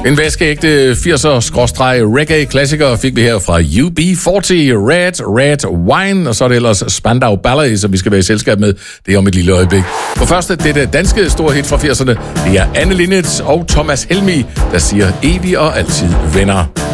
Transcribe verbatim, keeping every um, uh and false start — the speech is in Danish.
En vaskeægte firser-reggae-klassiker fik vi her fra U B fyrre, Red, Red Wine, og så er det ellers Spandau Ballet, som vi skal være i selskab med. Det er om et lille øjeblik. For første, det er det danske store hit fra firserne. Det er Anne Linnet og Thomas Helmig, der siger evig og altid venner.